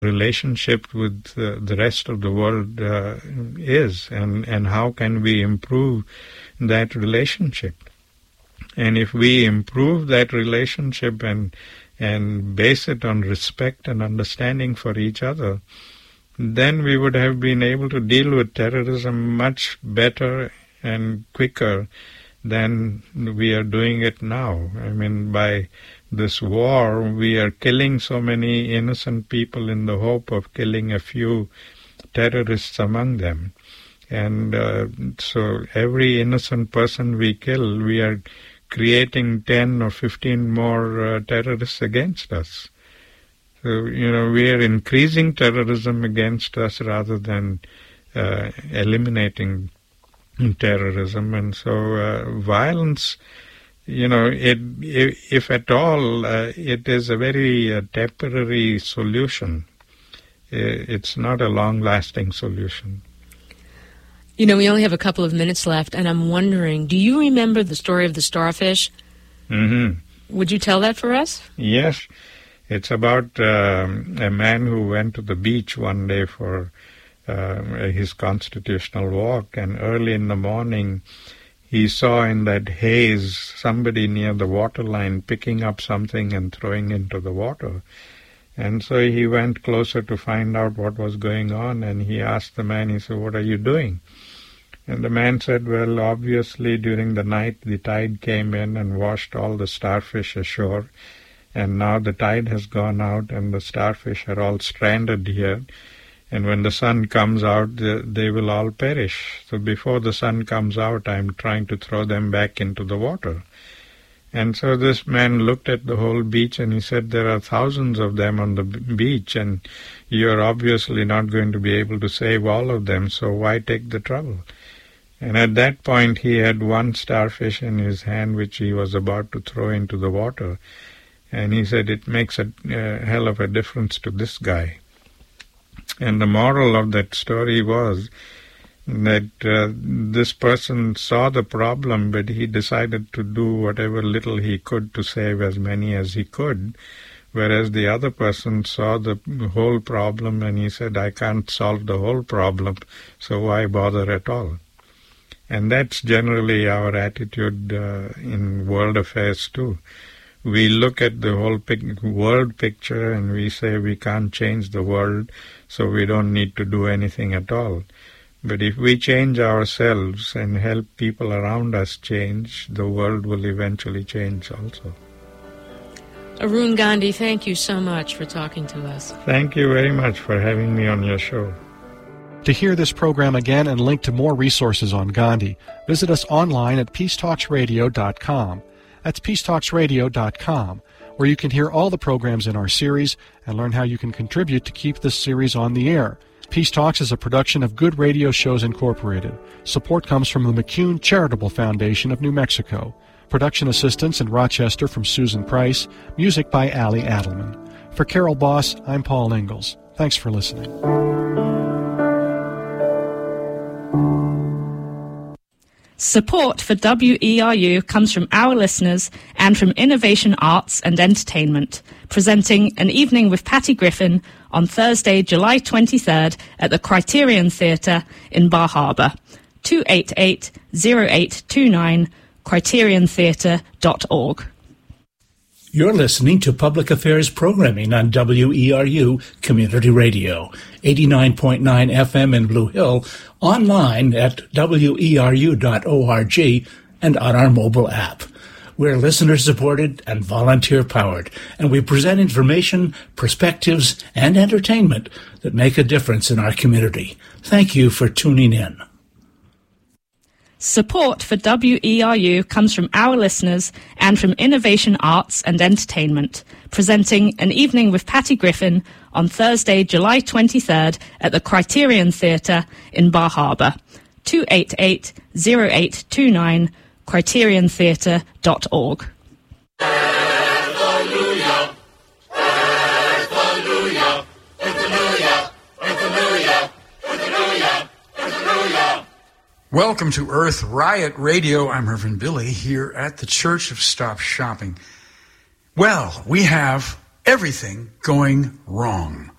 relationship with the rest of the world is, and how can we improve that relationship. And if we improve that relationship and base it on respect and understanding for each other, then we would have been able to deal with terrorism much better and quicker than we are doing it now. I mean, by this war, we are killing so many innocent people in the hope of killing a few terrorists among them. And so every innocent person we kill, we are creating 10 or 15 more terrorists against us. So, we are increasing terrorism against us rather than eliminating terrorism. And so violence, if at all, it is a very temporary solution. It's not a long-lasting solution. We only have a couple of minutes left, and I'm wondering, do you remember the story of the starfish? Mm-hmm. Would you tell that for us? Yes. It's about a man who went to the beach one day for his constitutional walk, and early in the morning he saw in that haze somebody near the waterline picking up something and throwing into the water. And so he went closer to find out what was going on, and he asked the man, he said, "What are you doing?" And the man said, "Well, obviously during the night the tide came in and washed all the starfish ashore, and now the tide has gone out and the starfish are all stranded here. And when the sun comes out, they will all perish. So before the sun comes out, I'm trying to throw them back into the water." And so this man looked at the whole beach and he said, "There are thousands of them on the beach, and you're obviously not going to be able to save all of them, so why take the trouble?" And at that point he had one starfish in his hand which he was about to throw into the water. And he said, "It makes a hell of a difference to this guy." And the moral of that story was that this person saw the problem, but he decided to do whatever little he could to save as many as he could, whereas the other person saw the whole problem and he said, "I can't solve the whole problem, so why bother at all?" And that's generally our attitude in world affairs too. We look at the whole world picture and we say we can't change the world, so we don't need to do anything at all. But if we change ourselves and help people around us change, the world will eventually change also. Arun Gandhi, thank you so much for talking to us. Thank you very much for having me on your show. To hear this program again and link to more resources on Gandhi, visit us online at peacetalksradio.com. That's peacetalksradio.com, where you can hear all the programs in our series and learn how you can contribute to keep this series on the air. Peace Talks is a production of Good Radio Shows Incorporated. Support comes from the McCune Charitable Foundation of New Mexico. Production assistance in Rochester from Susan Price. Music by Allie Adelman. For Carol Boss, I'm Paul Ingalls. Thanks for listening. Support for WERU comes from our listeners and from Innovation Arts and Entertainment, presenting An Evening with Patty Griffin on Thursday, July 23rd at the Criterion Theatre in Bar Harbor. 288-0829, criteriontheatre.org. You're listening to Public Affairs programming on WERU Community Radio, 89.9 FM in Blue Hill, online at weru.org, and on our mobile app. We're listener-supported and volunteer-powered, and we present information, perspectives, and entertainment that make a difference in our community. Thank you for tuning in. Support for WERU comes from our listeners and from Innovation Arts and Entertainment, presenting An Evening with Patty Griffin on Thursday, July 23rd at the Criterion Theatre in Bar Harbor. 288-0829, criteriontheatre.org. Hallelujah! Hallelujah! Hallelujah! Hallelujah! Hallelujah! Hallelujah! Welcome to Earth Riot Radio. I'm Reverend Billy here at the Church of Stop Shopping. Well, we have everything going wrong.